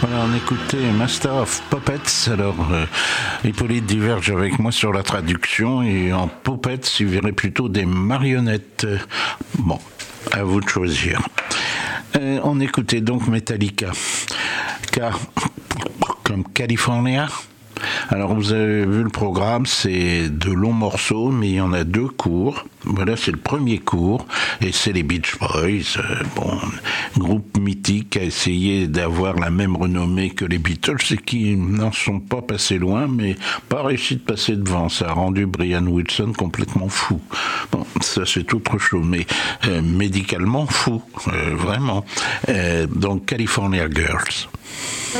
Voilà, on écoutait Master of Puppets. Alors, Hippolyte diverge avec moi sur la traduction, et en Puppets, il verrait plutôt des marionnettes. Bon, à vous de choisir. On écoutait donc Metallica. Comme California. Alors vous avez vu le programme, c'est de longs morceaux, mais il y en a 2 courts. Voilà, c'est le premier court, et c'est les Beach Boys, groupe mythique qui a essayé d'avoir la même renommée que les Beatles, et qui n'en sont pas passés loin, mais pas réussi de passer devant. Ça a rendu Brian Wilson complètement fou. Bon, ça c'est autre chose, mais médicalement fou, vraiment. Donc California Girls.